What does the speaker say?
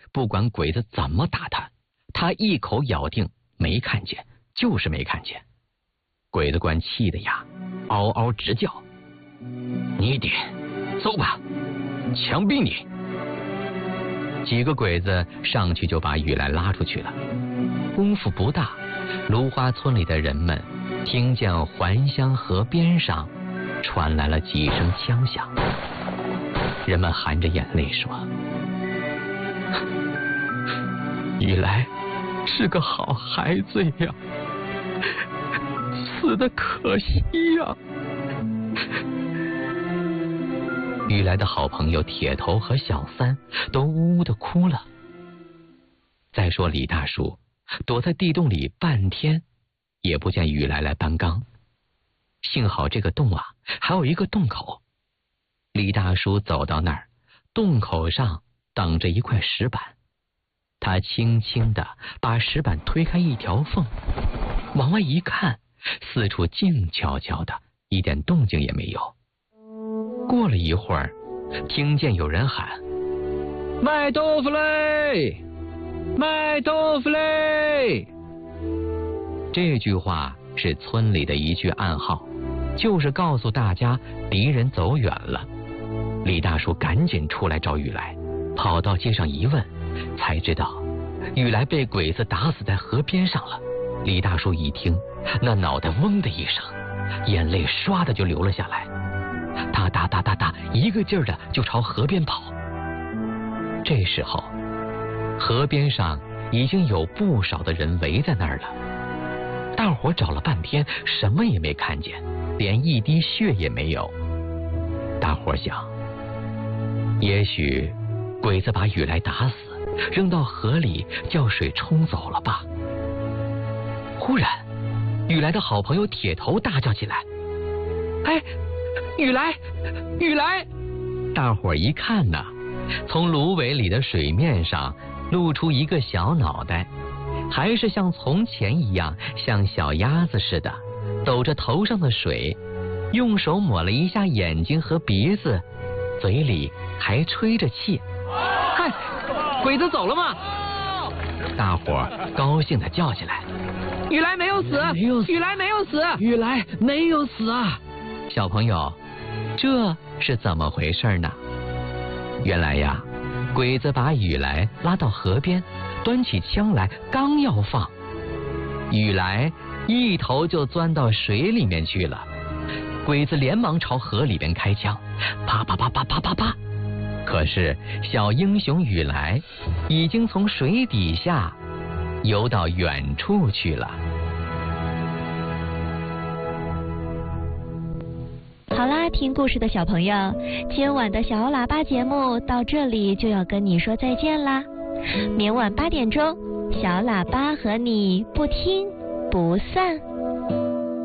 不管鬼子怎么打他，他一口咬定没看见，就是没看见。鬼子官气的呀，嗷嗷直叫：“你得走吧，枪毙你！”几个鬼子上去就把雨来拉出去了。功夫不大，芦花村里的人们听见还乡河边上传来了几声枪响，人们含着眼泪说：“雨来是个好孩子呀，死得可惜呀。”雨来的好朋友铁头和小三都呜呜地哭了。再说李大叔躲在地洞里半天，也不见雨来搬缸。幸好这个洞啊，还有一个洞口。李大叔走到那儿，洞口上挡着一块石板，他轻轻地把石板推开一条缝，往外一看，四处静悄悄的，一点动静也没有。过了一会儿，听见有人喊：“卖豆腐嘞，卖豆腐嘞！”这句话是村里的一句暗号，就是告诉大家敌人走远了。李大叔赶紧出来找雨来，跑到街上一问，才知道雨来被鬼子打死在河边上了。李大叔一听，那脑袋嗡的一声，眼泪唰的就流了下来。他哒哒哒哒一个劲儿的就朝河边跑。这时候河边上已经有不少的人围在那儿了。大伙找了半天，什么也没看见，连一滴血也没有。大伙想，也许鬼子把雨来打死，扔到河里叫水冲走了吧。忽然雨来的好朋友铁头大叫起来：“哎，雨来，雨来！”大伙一看呐，从芦苇里的水面上露出一个小脑袋，还是像从前一样，像小鸭子似的抖着头上的水，用手抹了一下眼睛和鼻子，嘴里还吹着气。嗨，鬼子走了吗？大伙高兴地叫起来：“雨来没有死，雨来没有死，雨来没有死啊！”小朋友，这是怎么回事呢？原来呀，鬼子把雨来拉到河边，端起枪来，刚要放，雨来一头就钻到水里面去了。鬼子连忙朝河里边开枪，啪啪啪啪啪啪啪。可是小英雄雨来已经从水底下游到远处去了。 好啦，听故事的小朋友，今晚的小喇叭节目到这里就要跟你说再见啦。明晚8点钟，小喇叭和你不听不散。